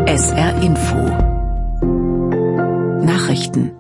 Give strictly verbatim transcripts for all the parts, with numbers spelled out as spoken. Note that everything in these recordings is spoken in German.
S R Info Nachrichten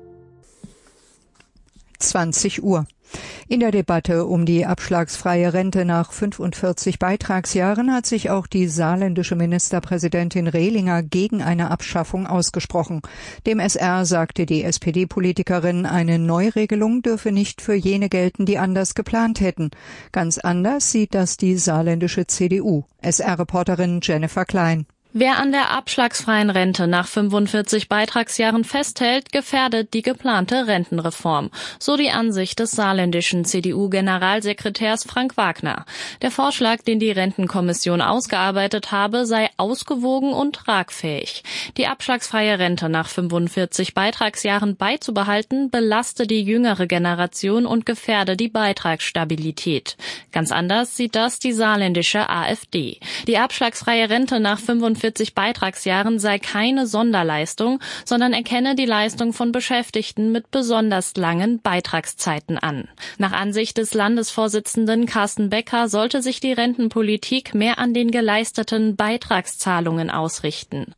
zwanzig Uhr. In der Debatte um die abschlagsfreie Rente nach fünfundvierzig Beitragsjahren hat sich auch die saarländische Ministerpräsidentin Rehlinger gegen eine Abschaffung ausgesprochen. Dem S R sagte die S P D-Politikerin, eine Neuregelung dürfe nicht für jene gelten, die anders geplant hätten. Ganz anders sieht das die saarländische C D U. S R-Reporterin Jennifer Klein. Wer an der abschlagsfreien Rente nach fünfundvierzig Beitragsjahren festhält, gefährdet die geplante Rentenreform. So die Ansicht des saarländischen C D U-Generalsekretärs Frank Wagner. Der Vorschlag, den die Rentenkommission ausgearbeitet habe, sei ausgewogen und tragfähig. Die abschlagsfreie Rente nach fünfundvierzig Beitragsjahren beizubehalten, belaste die jüngere Generation und gefährde die Beitragsstabilität. Ganz anders sieht das die saarländische A f D. Die abschlagsfreie Rente nach fünfundvierzig Beitragsjahren sei keine Sonderleistung, sondern erkenne die Leistung von Beschäftigten mit besonders langen Beitragszeiten an. Nach Ansicht des Landesvorsitzenden Carsten Becker sollte sich die Rentenpolitik mehr an den geleisteten Beitragszahlungen ausrichten.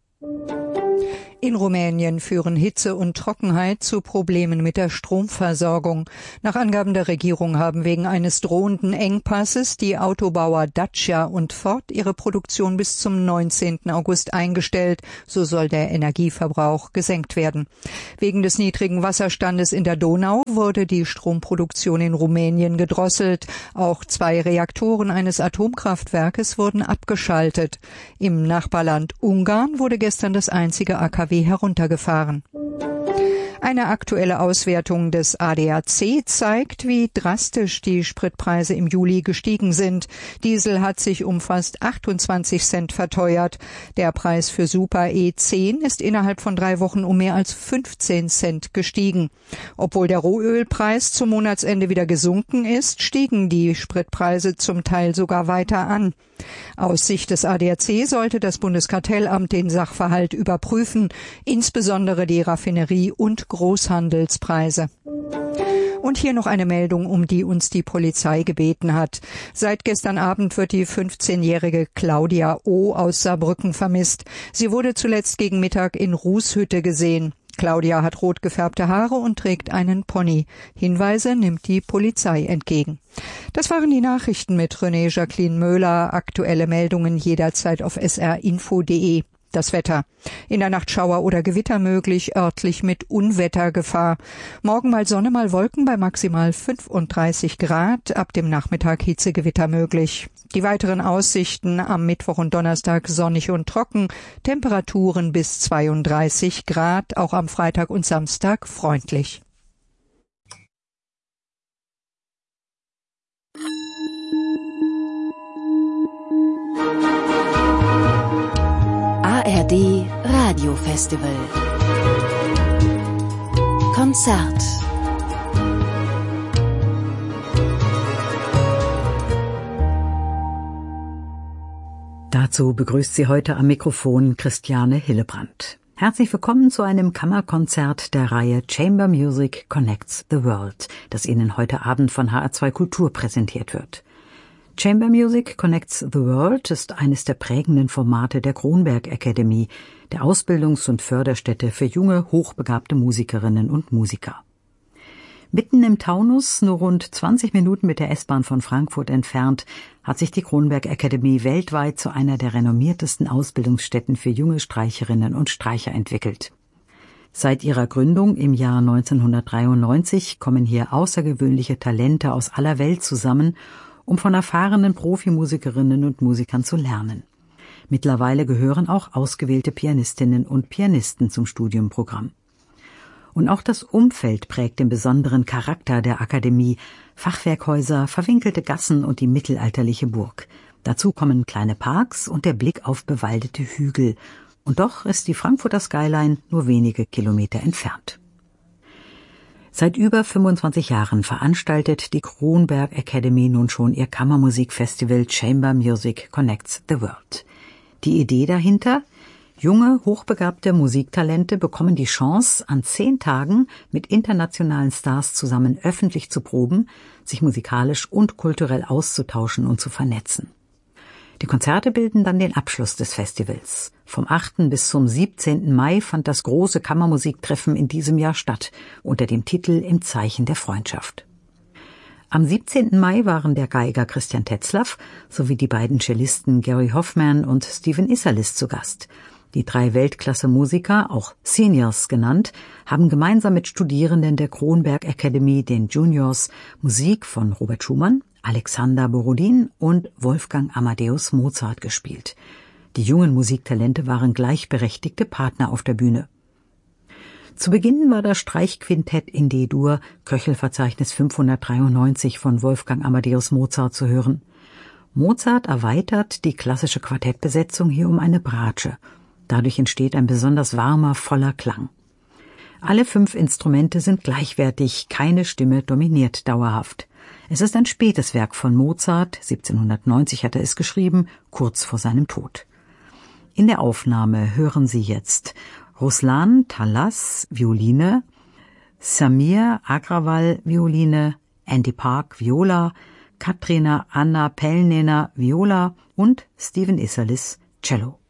In Rumänien führen Hitze und Trockenheit zu Problemen mit der Stromversorgung. Nach Angaben der Regierung haben wegen eines drohenden Engpasses die Autobauer Dacia und Ford ihre Produktion bis zum neunzehnten August eingestellt. So soll der Energieverbrauch gesenkt werden. Wegen des niedrigen Wasserstandes in der Donau wurde die Stromproduktion in Rumänien gedrosselt. Auch zwei Reaktoren eines Atomkraftwerkes wurden abgeschaltet. Im Nachbarland Ungarn wurde gestern das einzige A K W heruntergefahren. Eine aktuelle Auswertung des A D A C zeigt, wie drastisch die Spritpreise im Juli gestiegen sind. Diesel hat sich um fast achtundzwanzig Cent verteuert. Der Preis für Super E zehn ist innerhalb von drei Wochen um mehr als fünfzehn Cent gestiegen. Obwohl der Rohölpreis zum Monatsende wieder gesunken ist, stiegen die Spritpreise zum Teil sogar weiter an. Aus Sicht des A D A C sollte das Bundeskartellamt den Sachverhalt überprüfen, insbesondere die Raffinerie- und Großhandelspreise. Und hier noch eine Meldung, um die uns die Polizei gebeten hat. Seit gestern Abend wird die fünfzehnjährige Claudia O. aus Saarbrücken vermisst. Sie wurde zuletzt gegen Mittag in Rußhütte gesehen. Claudia hat rot gefärbte Haare und trägt einen Pony. Hinweise nimmt die Polizei entgegen. Das waren die Nachrichten mit René Jacqueline Möhler. Aktuelle Meldungen jederzeit auf s r info punkt d e. Das Wetter. In der Nacht Schauer oder Gewitter möglich, örtlich mit Unwettergefahr. Morgen mal Sonne, mal Wolken bei maximal fünfunddreißig Grad. Ab dem Nachmittag Hitzegewitter möglich. Die weiteren Aussichten am Mittwoch und Donnerstag sonnig und trocken. Temperaturen bis zweiunddreißig Grad. Auch am Freitag und Samstag freundlich. A R D Radio Festival Konzert. Dazu begrüßt sie heute am Mikrofon Christiane Hillebrand. Herzlich willkommen zu einem Kammerkonzert der Reihe Chamber Music Connects the World, das Ihnen heute Abend von H R zwei Kultur präsentiert wird. Chamber Music Connects the World ist eines der prägenden Formate der Kronberg Academy, der Ausbildungs- und Förderstätte für junge, hochbegabte Musikerinnen und Musiker. Mitten im Taunus, nur rund zwanzig Minuten mit der S-Bahn von Frankfurt entfernt, hat sich die Kronberg Academy weltweit zu einer der renommiertesten Ausbildungsstätten für junge Streicherinnen und Streicher entwickelt. Seit ihrer Gründung im Jahr neunzehnhundertdreiundneunzig kommen hier außergewöhnliche Talente aus aller Welt zusammen, um von erfahrenen Profimusikerinnen und Musikern zu lernen. Mittlerweile gehören auch ausgewählte Pianistinnen und Pianisten zum Studienprogramm. Und auch das Umfeld prägt den besonderen Charakter der Akademie. Fachwerkhäuser, verwinkelte Gassen und die mittelalterliche Burg. Dazu kommen kleine Parks und der Blick auf bewaldete Hügel. Und doch ist die Frankfurter Skyline nur wenige Kilometer entfernt. Seit über fünfundzwanzig Jahren veranstaltet die Kronberg Academy nun schon ihr Kammermusikfestival Chamber Music Connects the World. Die Idee dahinter? Junge, hochbegabte Musiktalente bekommen die Chance, an zehn Tagen mit internationalen Stars zusammen öffentlich zu proben, sich musikalisch und kulturell auszutauschen und zu vernetzen. Die Konzerte bilden dann den Abschluss des Festivals. Vom achten bis zum siebzehnten Mai fand das große Kammermusiktreffen in diesem Jahr statt, unter dem Titel Im Zeichen der Freundschaft. Am siebzehnten Mai waren der Geiger Christian Tetzlaff sowie die beiden Cellisten Gary Hoffman und Stephen Isserlis zu Gast. Die drei Weltklasse-Musiker, auch Seniors genannt, haben gemeinsam mit Studierenden der Kronberg Academy, den Juniors, Musik von Robert Schumann, Alexander Borodin und Wolfgang Amadeus Mozart gespielt. Die jungen Musiktalente waren gleichberechtigte Partner auf der Bühne. Zu Beginn war das Streichquintett in D-Dur, Köchelverzeichnis fünfhundertdreiundneunzig von Wolfgang Amadeus Mozart zu hören. Mozart erweitert die klassische Quartettbesetzung hier um eine Bratsche. Dadurch entsteht ein besonders warmer, voller Klang. Alle fünf Instrumente sind gleichwertig, keine Stimme dominiert dauerhaft. Es ist ein spätes Werk von Mozart, siebzehnhundertneunzig hat er es geschrieben, kurz vor seinem Tod. In der Aufnahme hören Sie jetzt Ruslan Talas, Violine, Samir Agrawal, Violine, Andy Park, Viola, Katrina Anna Pellnener, Viola und Stephen Isserlis, Cello.